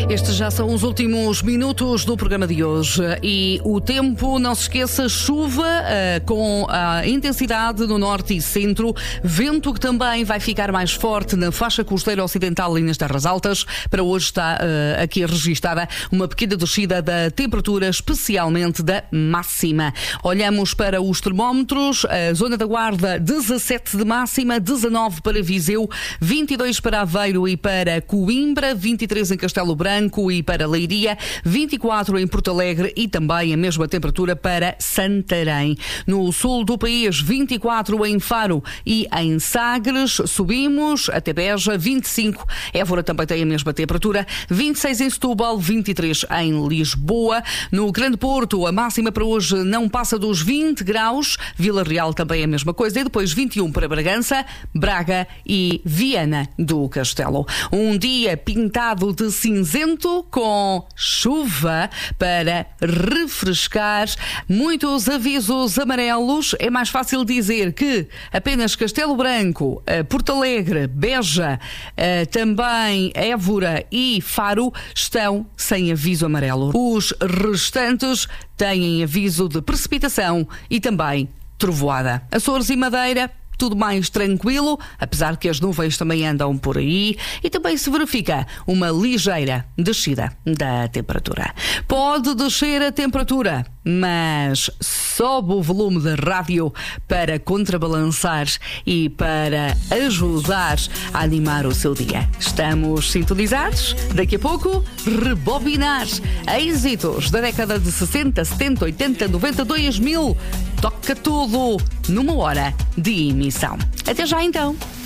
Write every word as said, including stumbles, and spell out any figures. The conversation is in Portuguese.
Estes já são os últimos minutos do programa de hoje e o tempo, não se esqueça, chuva uh, com a intensidade no norte e centro, vento que também vai ficar mais forte na faixa costeira ocidental e nas terras altas. Para hoje está uh, aqui registada uma pequena descida da temperatura, especialmente da máxima. Olhamos para os termómetros, a zona da Guarda dezassete de máxima, dezanove para Viseu, vinte e dois para Aveiro e para Coimbra, vinte e três em Castelo Branco e para Leiria, vinte e quatro em Porto Alegre e também a mesma temperatura para Santarém. No sul do país, vinte e quatro em Faro e em Sagres. Subimos até Beja, vinte e cinco. Évora também tem a mesma temperatura, vinte e seis em Setúbal, vinte e três em Lisboa. No Grande Porto, a máxima para hoje não passa dos vinte graus. Vila Real também a mesma coisa. E depois vinte e um para Bragança, Braga e Viana do Castelo. Um dia pintado de cinzento com chuva para refrescar. Muitos avisos amarelos. É mais fácil dizer que apenas Castelo Branco, Porto Alegre, Beja, também Évora e Faro estão sem aviso amarelo. Os restantes têm aviso de precipitação e também trovoada. Açores e Madeira, tudo mais tranquilo, apesar que as nuvens também andam por aí e também se verifica uma ligeira descida da temperatura. Pode descer a temperatura, mas sobe o volume da rádio para contrabalançar e para ajudar a animar o seu dia. Estamos sintonizados? Daqui a pouco, rebobinar êxitos da década de sessenta, setenta, oitenta, noventa, dois mil. Toca tudo numa hora de emissão. Até já então!